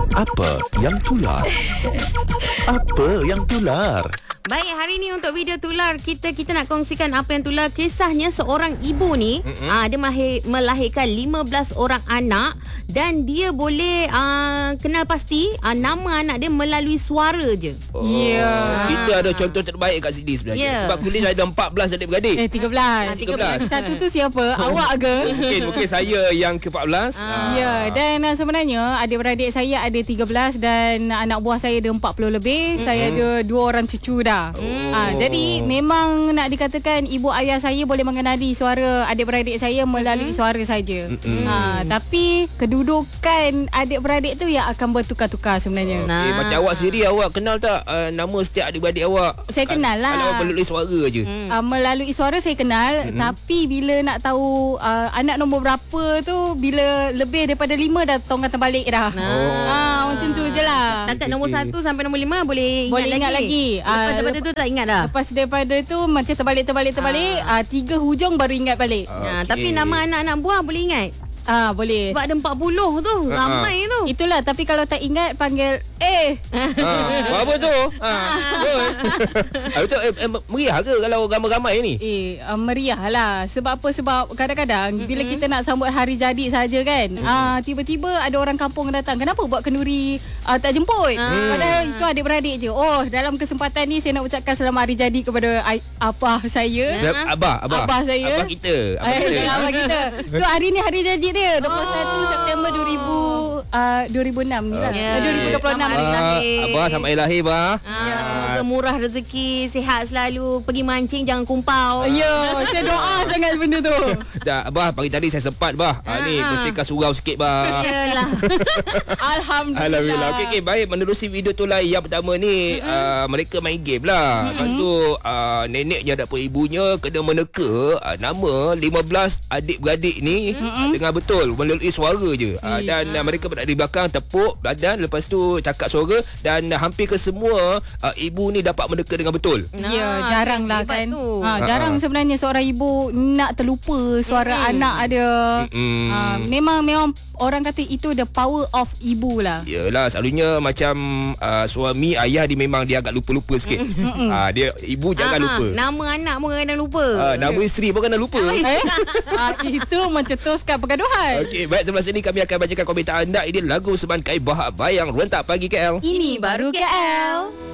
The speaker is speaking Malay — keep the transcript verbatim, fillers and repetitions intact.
Apa yang tular? Apa yang tular? Baik, hari ni untuk video tular kita kita nak kongsikan apa yang tular. Kisahnya seorang ibu ni mm-hmm. aa, dia mahir, melahirkan lima belas orang anak dan dia boleh aa, kenal pasti aa, nama anak dia melalui suara je. Oh, yeah. Kita ada contoh terbaik kat sini sebenarnya. Yeah. Sebab kulit ada empat belas adik-beradik. Eh tiga belas. Ah, tiga belas. Satu tu siapa? Awak ke? Mungkin mungkin saya yang ke empat belas. Ah. Ya, dan uh, sebenarnya adik-beradik saya ada tiga belas dan anak buah saya ada empat puluh lebih. Mm-hmm. Saya ada dua orang cucu dah. Oh. Ah, jadi memang nak dikatakan ibu ayah saya boleh mengenali suara adik-beradik saya melalui mm-hmm. suara saja. Mm-hmm. Ah, tapi kedudukan adik-beradik tu yang akan bertukar-tukar sebenarnya. Nah. Okay, macam awak sendiri, awak kenal tak uh, nama setiap adik-beradik awak? Saya kenal lah. Kalau melalui suara je. Mm. Uh, melalui suara saya kenal, mm-hmm. tapi bila nak tahu uh, anak nombor berapa tu, bila lebih daripada lima dah tongkat terbalik dah. Oh. Ah, macam tu je lah. Setakat nombor satu sampai nombor lima boleh ingat Boleh lagi. ingat lagi. Lepas Ah, daripada tu tak ingat dah. Lepas daripada tu macam terbalik-terbalik-terbalik, ah. uh, tiga hujung baru ingat balik. Ha, tapi nama anak-anak buah boleh ingat. Ah, boleh. Sebab ada empat puluh tu. Ramai tu. Itulah, tapi kalau tak ingat panggil eh. Ha, apa tu? Ha. Ha, betul eh, eh, meriah ke kalau ramai-ramai ni? Eh, uh, meriah lah. Sebab apa? Sebab kadang-kadang mm-hmm. bila kita nak sambut hari jadi saja kan, mm-hmm. uh, tiba-tiba ada orang kampung datang. Kenapa buat kenduri uh, tak jemput? Mm. Padahal itu adik-beradik je. Oh, dalam kesempatan ni saya nak ucapkan selamat hari jadi kepada ay- abah saya. Mm. Abah, abah. Abah saya. Abah kita. Abah Ay, kita. abah kita. So hari ni hari jadi dia dua puluh satu September dua ribu uh, dua ribu enam ni lah. Yeah. dua ribu dua puluh enam. Selamat hari lahir. Abah selamat hari lahir, bah. Ha, semoga murah rezeki, sihat selalu, pergi mancing jangan kumpau. Ya, saya doa sangat benda tu. Dah, abah pagi tadi saya sempat, bah. Ha, ni bersihkan surau sikit, bah. Yalah. Alhamdulillah. Alhamdulillah. Okey, okay, baik. Menerusi video tu lah yang pertama ni, mm-hmm. uh, mereka main game lah. Mm-hmm. Lepas tu uh, neneknya ataupun ibunya kena meneka uh, nama lima belas adik-beradik ni mm-hmm. dengan betul melalui suara je. Uh, dan uh, mereka berada di belakang tepuk badan, lepas tu cakap suara, dan uh, hampir ke semua uh, ibu ni dapat meneka dengan betul. Ya, jarang lah kan. Ha, jarang Ha-ha. sebenarnya seorang ibu nak terlupa suara mm-hmm. anak ada. Mm-hmm. Ha, memang memang orang kata itu the power of ibu lah. Yelah, selalunya macam uh, suami ayah dia memang dia agak lupa-lupa sikit. Mm-hmm. Uh, dia ibu jangan Aha, lupa. Nama anak pun kadang lupa. Uh, nama isteri pun kena lupa. Eh? Ha, itu mencetuskan pergaduhan. Okey, baik, sebelah sini kami akan bacakan komentar anda. Ini lagu Seban Kaibah Bayang Rentak Pagi K L. Ini baru K L.